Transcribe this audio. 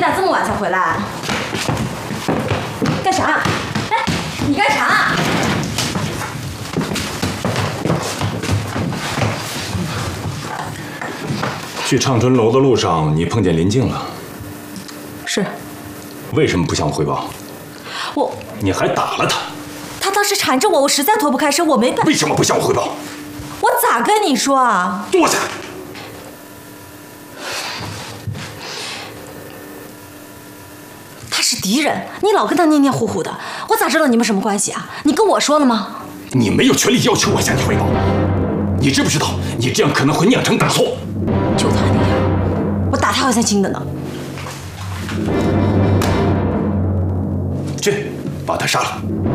咋这么晚才回来？干啥？哎，你干啥？ 去畅春楼的路上，你碰见林静了。 是。 为什么不向我汇报？你还打了他。 他当时缠着我，我实在脱不开身，我没办。 为什么不向我汇报？ 我咋跟你说啊？ 坐下。 他是敌人，你老跟他黏黏糊糊的，我咋知道你们什么关系啊？你跟我说了吗？ 你没有权利要求我向你汇报。你知不知道，你这样可能会酿成大错？ 就他那样，我打他还算轻的呢。 去，把他杀了。